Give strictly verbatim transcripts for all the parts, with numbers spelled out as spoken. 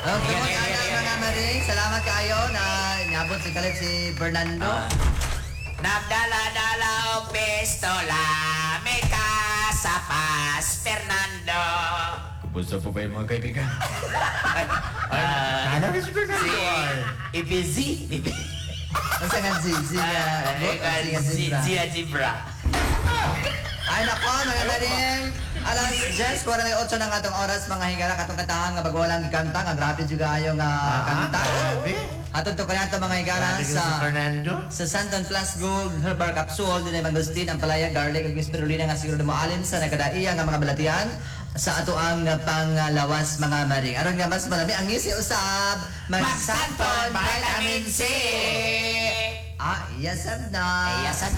Oh, tungkol ana mga maring, salamat kayo na niabot si Kalip si Fernando. Ah. Nagdala-dala o pistola, may kasapas, Fernando. Kumusta po ba yung mga kaibigan? Ah, Ano si Fernando? si Ibizi. Ang sangan si si Ah, bot ikaw, si si Zebra. Zia Zebra. Ay nako, mga maring. Alas Jess, kuha na otso ng atong oras mga higala katong kantahan nga bago walang gikanta nga grabe juga ayo nga kanta. Atong to kanata mga higala sa Fernando? sa Santon Plus Gold Herbal Capsule din ay mangustin ang palaya garlic ug spirulina nga siguro mo alim sa nagkadaiya nga mga balatian sa ato ang panglawas mga maring. Aron nga mas marami ang isi usab Magsanton Vitamin C. Ah, yes na. Ay, yasan.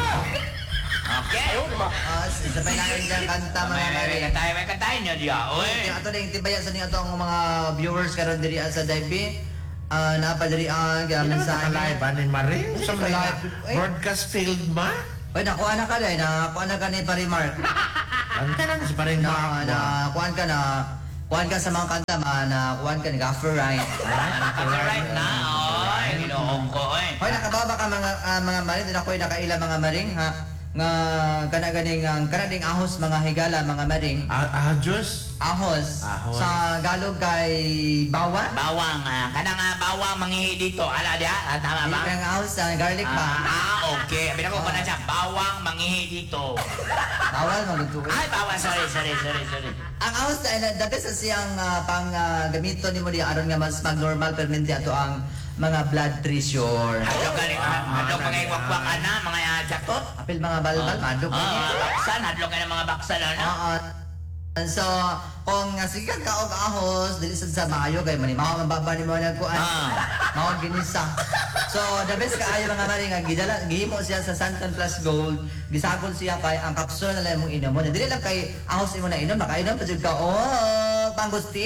Okay. Ah, isa pa lang ang kanta mga May maring. kantay, may kantay niyo diya. Oy. Yung ato ding tibaya sa niyo atong mga viewers karon diri sa Daibi. Ah, napa diri ang Ano gaman sa sa live ba ni Maring? Sa Hindi mga ka-live. Ay. broadcast field ba? Oy, nakuha na ka dai, nakuha na ka ni Parimark. Ang tanan si Paring Na Mark. na kuan ka na kuan ka sa mga kanta ma na kuan ka ni Gaffer right. Right na. Oy, ginoong ko oy. Hoy, nakababa ka mga ah, mga maring, din ako'y nakaila mga maring ha. Nga kana ganing ang kana ding ahos mga higala mga maring. Ah, ah, Diyos. Ahos. Ahos. Sa Galog kay bawa. Bawang, ah, kada nga bawang mangihi dito. Ala diya, ah, tama ba? Kang ahos sa garlic Ah, ba. ah, okay. Bina ko pa na siya, bawang mangihi dito. Bawal magluto. Ay, bawang, sorry, sorry, sorry, sorry. Ang ahos na dagat sa siyang ah, pang ah, gamito ni mo di aron nga mas mag-normal permente ato ang mga blood pressure. Hadlo ka rin, hadlo ka ngayon wakwak na, mga uh, jaktot. Apil mga balbal, madok Ah, ni. mga baksan, hadlo ka ng mga baksan, ano? Oo. So, kung nga sige ka og ahos, dili sad sa maayo kay manimaw ang baba ni mo nagkuan. Ah. Mao ginisa. So, the best kaayo mga mari nga gidala gihimo siya sa Santon Plus Gold. Gisagol siya kay ang kapsul na lang mong inom mo. Dili lang kay ahos imo na inom, makainom pa jud ka. Oh, panggusti.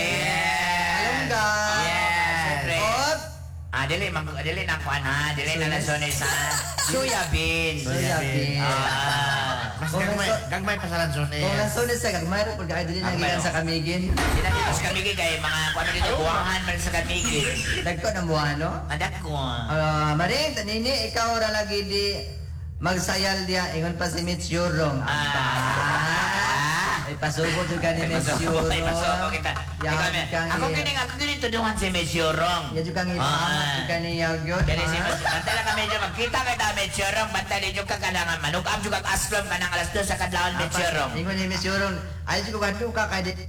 Yeah. Alongga. Yes. Siyempre. Oh, Ah, dili, mang, dili na kuan ha, dili na nasunay sa soya beans. Soya beans. Ah. Mas Kung gagmay, nasa- gagmay pasalansyon eh. kung nasulit sa kagmayro pag ay dili na Kagmayro. gikan sa kamigin. Dili na dito sa kamigi kay mga kuan dito, buwangan man sa kamigi. Dagko na mo ano? Adak ko. Ah, Maring, tanini, ikaw ra lagi di magsayal dia, ingon pa si Mitch Yurong. Ah. Ay, pasubo to ka ni Mitch Yurong. Ay, pasok kita. Yan, Ikaw, men. kang Ako i- kini ako kini tudungan si Mesyurong. Yan yung kang Ah. ipahamat ka ni Yagyot. Kani si Bantala ka medyo magkita kay ta Mesyurong, bantali jud ka kanang manuk am jud kag aslam kanang alas dos sa kadlawon Mesyurong. Ingon ni Mitch Yurong, ay, ko ka ka kay di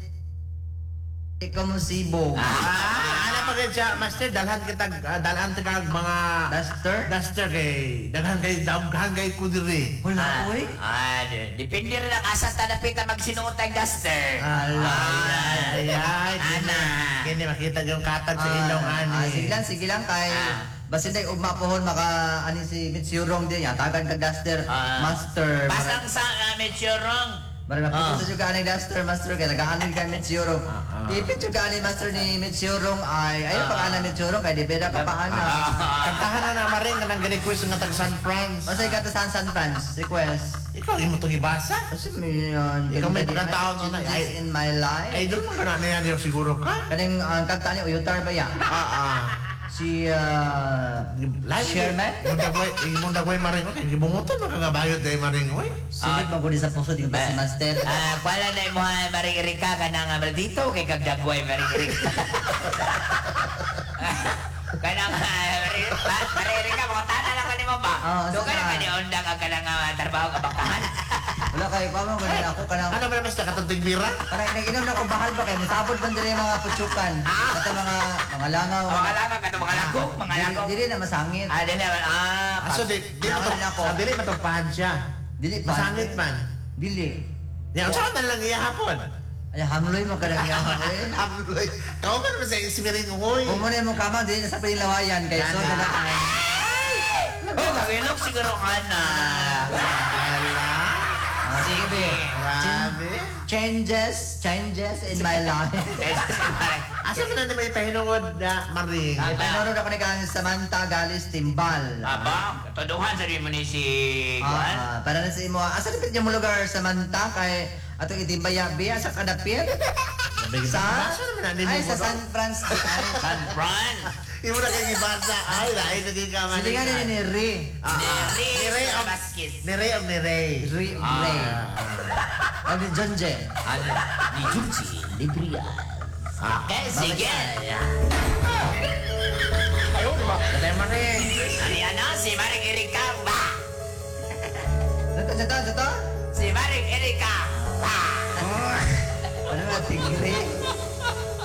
ikaw mo sibo. Ah, ano pa kayo siya, Master, dalhan kita, ah, dalhan kita mga Duster? duster kay, dalhan kay, dalhan kay kudiri. Wala, uy. Ah, di- depende rin ang asa tanapit na magsinuot ang duster. Ala. Ay, ay, Ana. kini makita yung katag sa ilong, ani. Ah, sige lang, sige lang kay Ah. basin day ugma pohon maka ani si Mitch Yurong din yatagan ka Duster Ah. Master. Pasang sa uh, Mesyurong. Para Ah. napito juga ani Duster Master kay nagaanil kay Mitch Yurong. Ah, ah. Tipid juga ani Master ni Mitch Yurong ay ayo Ah. pa ana Mitch Yurong kay di beda pa paana. Kantahan na na maring ka nang gani-quiz nga tag San Franz. Masay ka ta San San Franz request. Ikaw, imo itong ibasa? Kasi may yun. Ikaw may pagkataon mo na, Changes ay- in my life. Ay, doon mo ka na yan, yung siguro ka? Kaning ang kanta ni Uyutar ba yan? Ah, ah. Si uh, Live Sherman? Imong dagway, imong dagway maring okay. Gibungutan mo kagabayot day maring oy. Sulit mo sa puso di ba si Master? Ah, wala na mo marigirika ka na nga maldito kay kagdagway marigirika. Kana nga marigirika mo tana lang kanimo ba? Oo, Do ka sige. na kani onda ka kana nga trabaho ka bakahan. Wala kay pa mo ganun ako kanang Ano ba mas nakatugtig bira? kanang nag-inom na ko bahal ba kay musabot man diri mga putsukan. At mga mga langaw. Mga langaw ka to mga lagok, mga Dili- lagok. Dili na masangit. Ah, dili naman ah. Aso di di Yaman matok ako. ah, dili matugpahan siya. Dili pa. Masangit man. Dili. Ya, unsa man lang iya hapon? Ay hamloy mo kadang yaman eh. Amloy. Kau man sa isimiring oy. Kung mo na mo kama dili na sa pinilawayan kay so na ay. Oh, kagilok siguro ka na. Ala. Ah, sige be. Grabe. Changes, changes in my life. Asa man na may pahinungod na maring? Ay, panoro ako ni kang Samantha Galis Timbal. Aba, todohan sa rin mo ni si Juan. Ah, para na sa imo. Asa na niya mo lugar Samantha kay atong itimbaya biya sa kadapit. Sa? Basa naman na, di Ay, mo sa mo- San Francisco. Ay, San Fran. Yung mo na kayo gibasa. Ay, lain na din ka man. Sili nga din ni Re. Ah, ah. Ni Ni Ray Ray sa of- Vasquez. Ni Ray of ni Ray. Re. Ah. Re. O ni John J. Ano? Ni Junji Librian. Okay, sige. Ayaw, di ba? Katay mo rin. Ano yan, no? Si Maring Erika. Ba?